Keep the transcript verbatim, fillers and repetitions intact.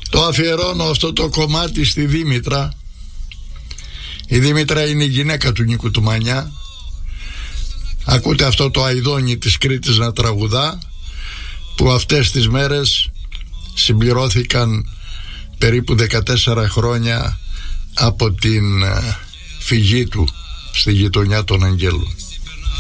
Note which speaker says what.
Speaker 1: Το αφιερώνω αυτό το κομμάτι στη Δήμητρα. Η Δήμητρα είναι η γυναίκα του Νίκου του Μανιά. Ακούτε αυτό το αηδόνι της Κρήτης να τραγουδά, που αυτές τις μέρες συμπληρώθηκαν περίπου δεκατέσσερα χρόνια από την φυγή του στη γειτονιά των Αγγέλων.